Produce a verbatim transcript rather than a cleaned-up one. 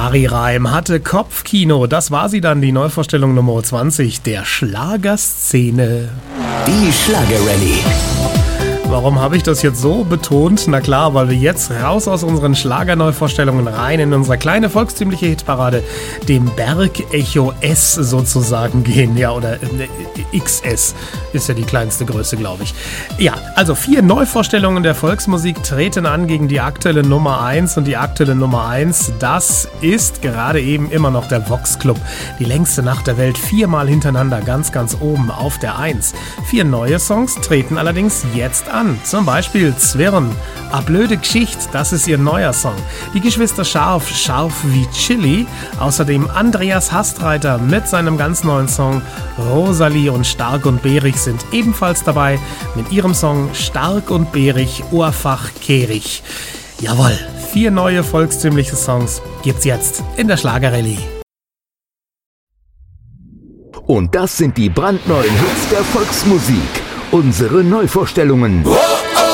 Ari-Reim hatte Kopfkino. Das war sie dann, die Neuvorstellung Nummer zwanzig der Schlagerszene. Die Schlagerrallye. Warum habe ich das jetzt so betont? Na klar, weil wir jetzt raus aus unseren Schlagerneuvorstellungen rein in unsere kleine volkstümliche Hitparade, dem Bergecho S sozusagen gehen. Ja, oder äh, X S ist ja die kleinste Größe, glaube ich. Ja, also vier Neuvorstellungen der Volksmusik treten an gegen die aktuelle Nummer eins. Und die aktuelle Nummer eins, das ist gerade eben immer noch der Vox Club. Die längste Nacht der Welt, viermal hintereinander, ganz, ganz oben auf der eins. Vier neue Songs treten allerdings jetzt an. Zum Beispiel Zwirn, A blöde Geschicht, das ist ihr neuer Song. Die Geschwister Scharf, Scharf wie Chili. Außerdem Andreas Hastreiter mit seinem ganz neuen Song. Rosalie und Stark und Berig sind ebenfalls dabei mit ihrem Song Stark und Berig, Ohrfach kehrig. Jawohl, vier neue volkstümliche Songs gibt's jetzt in der Schlagerrallye. Und das sind die brandneuen Hits der Volksmusik. Unsere Neuvorstellungen.